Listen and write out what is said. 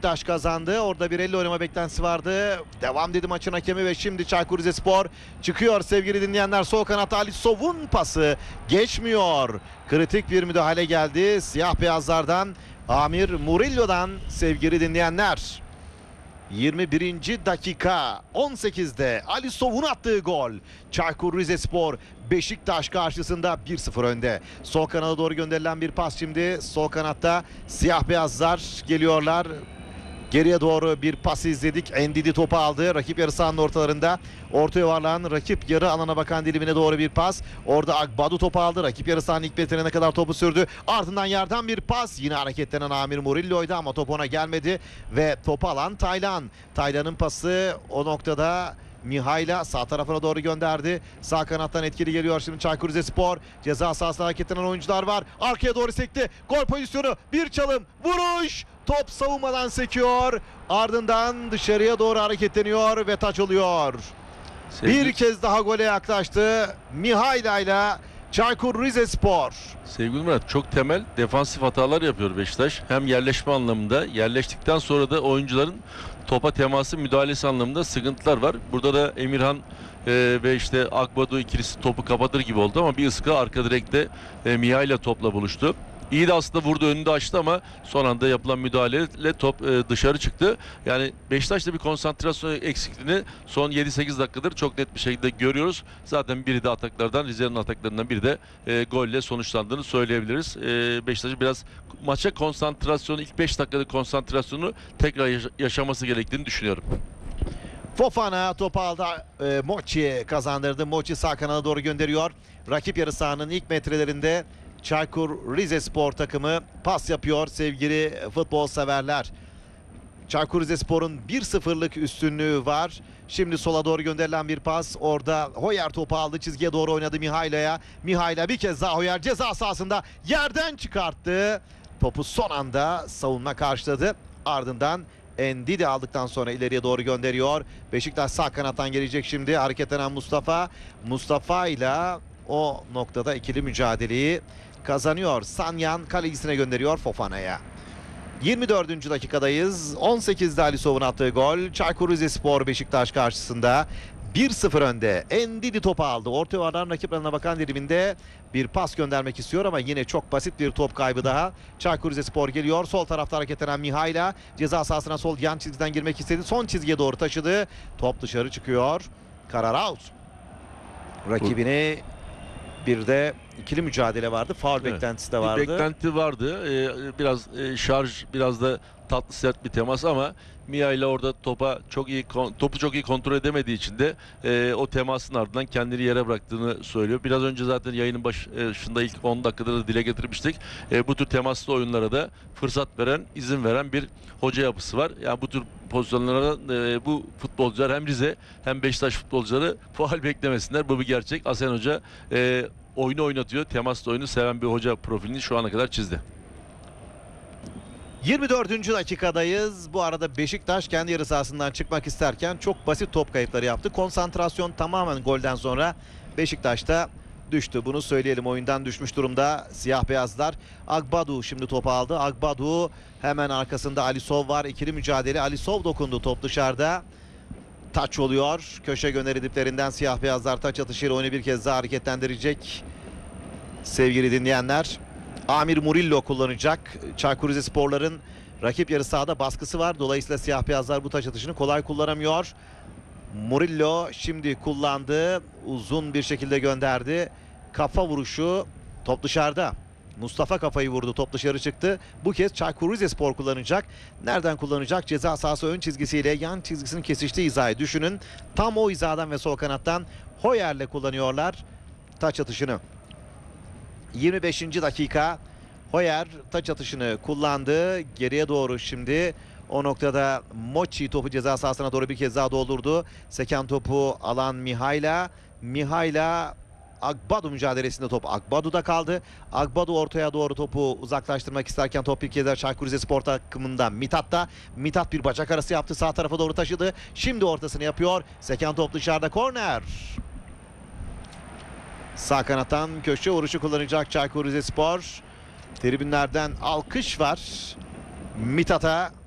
Beşiktaş kazandı. Orada bir elle oynama beklentisi vardı. Devam dedi maçın hakemi ve şimdi Çaykur Rizespor çıkıyor sevgili dinleyenler. Sol kanatta Alisov'un pası geçmiyor. Kritik bir müdahale geldi. Siyah beyazlardan Amir Murillo'dan sevgili dinleyenler. 21. dakika 18'de Alisov'un attığı gol. Çaykur Rizespor Beşiktaş karşısında 1-0 önde. Sol kanala doğru gönderilen bir pas şimdi. Sol kanatta siyah beyazlar geliyorlar. Geriye doğru bir pas izledik. Ndidi topu aldı. Rakip yarı sahanın ortalarında. Orta yuvarlağın rakip yarı alana bakan dilimine doğru bir pas. Orada Agbadu topu aldı. Rakip yarı sahanın ilk metrene kadar topu sürdü. Ardından yerden bir pas. Yine hareketlenen Amir Murillo'ydu ama top ona gelmedi. Ve topu alan Taylan. Taylan'ın pası o noktada Mihail'a sağ tarafına doğru gönderdi. Sağ kanattan etkili geliyor şimdi Çaykur Rizespor. Ceza sahasına hareketlenen oyuncular var. Arkaya doğru sekti. Gol pozisyonu. Bir çalım. Vuruş. Top savunmadan sekiyor. Ardından dışarıya doğru hareketleniyor ve taç oluyor. Bir kez daha gole yaklaştı. Mihaila ile Çaykur Rizespor. Sevgili Murat, çok temel defansif hatalar yapıyor Beşiktaş. Hem yerleşme anlamında, yerleştikten sonra da oyuncuların topa teması, müdahalesi anlamında sıkıntılar var. Burada da Emirhan ve işte Agbadu ikilisi topu kapatır gibi oldu ama bir ıska arka direkte Mihaila topla buluştu. İyi de aslında vurdu, önünde açtı ama son anda yapılan müdahaleyle top dışarı çıktı. Yani Beşiktaş'ta bir konsantrasyon eksikliğini son 7-8 dakikadır çok net bir şekilde görüyoruz. Zaten biri de ataklardan, Rize'nin ataklarından biri de golle sonuçlandığını söyleyebiliriz. Beşiktaş'ın biraz maça konsantrasyonu, ilk 5 dakikada konsantrasyonu tekrar yaşaması gerektiğini düşünüyorum. Fofana topu aldı. Mochi kazandırdı. Mochi sağ kanala doğru gönderiyor. Rakip yarı sahanın ilk metrelerinde Çaykur Rizespor takımı pas yapıyor sevgili futbol severler. Çaykur Rizespor'un 1-0'lık üstünlüğü var. Şimdi sola doğru gönderilen bir pas. Orada Hoyer topu aldı. Çizgiye doğru oynadı Mihaila'ya. Mihaila bir kez daha Hoyer ceza sahasında yerden çıkarttı. Topu son anda savunma karşıladı. Ardından Ndidi aldıktan sonra ileriye doğru gönderiyor. Beşiktaş sağ kanattan gelecek şimdi. Hareketlenen Mustafa. Mustafa ile o noktada ikili mücadeleyi kazanıyor. Sanyan kalecisine gönderiyor Fofana'ya. 24. dakikadayız. 18'de Alisov'un attığı gol. Çaykur Rizespor Beşiktaş karşısında 1-0 önde. Ndidi topu aldı. Orta yuvardan rakiplerine bakan diliminde bir pas göndermek istiyor ama yine çok basit bir top kaybı daha. Çaykur Rizespor geliyor. Sol tarafta hareketlenen Mihaila ceza sahasına sol yan çizgiden girmek istedi. Son çizgiye doğru taşıdı. Top dışarı çıkıyor. Karar out. Rakibini bir de ikili mücadele vardı. Faul beklentisi de vardı. Bir beklenti vardı. Biraz şarj, biraz da tatlı sert bir temas ama Mihaila orada topu çok iyi kontrol edemediği için de o temasın ardından kendini yere bıraktığını söylüyor. Biraz önce zaten yayının başında ilk 10 dakikada da dile getirmiştik. Bu tür temaslı oyunlara da fırsat veren, izin veren bir hoca yapısı var. Yani bu tür pozisyonlara bu futbolcular hem Rize hem Beşiktaş futbolcuları faul beklemesinler. Bu bir gerçek. Hasan Hoca oyunu oynatıyor. Temaslı oyunu seven bir hoca profilini şu ana kadar çizdi. 24. dakikadayız. Bu arada Beşiktaş kendi yarı sahasından çıkmak isterken çok basit top kayıpları yaptı. Konsantrasyon tamamen golden sonra Beşiktaş'ta düştü. Bunu söyleyelim. Oyundan düşmüş durumda siyah beyazlar. Agbadu şimdi topu aldı. Agbadu hemen arkasında Alisov var. İkili mücadele. Alisov dokundu. Top dışarıda. Taç oluyor. Köşe gönderi diplerinden siyah beyazlar taç atışıyla oyunu bir kez daha hareketlendirecek. Sevgili dinleyenler. Amir Murillo kullanacak. Çaykur Rizespor'ların rakip yarı sahada baskısı var. Dolayısıyla siyah beyazlar bu taç atışını kolay kullanamıyor. Murillo şimdi kullandı. Uzun bir şekilde gönderdi. Kafa vuruşu. Top dışarıda. Mustafa kafayı vurdu. Top dışarı çıktı. Bu kez Çaykur Rizespor kullanacak. Nereden kullanacak? Ceza sahası ön çizgisiyle yan çizgisinin kesiştiği hizayı düşünün. Tam o hizadan ve sol kanattan Hoyer'le kullanıyorlar taç atışını. 25. dakika. Hoyer taç atışını kullandı. Geriye doğru şimdi. O noktada Mochi topu ceza sahasına doğru bir kez daha doldurdu. Seken topu alan Mihaila. Mihaila Agbadu mücadelesinde top Agbadu'da kaldı. Agbadu ortaya doğru topu uzaklaştırmak isterken top bir kez daha Çaykur Rizespor takımında Mithat'ta. Mithat bir bacak arası yaptı. Sağ tarafa doğru taşıdı. Şimdi ortasını yapıyor. Seken top dışarıda, korner. Sağ kanattan köşe vuruşu kullanacak Çaykur Rizespor. Tribünlerden alkış var Mithat'a.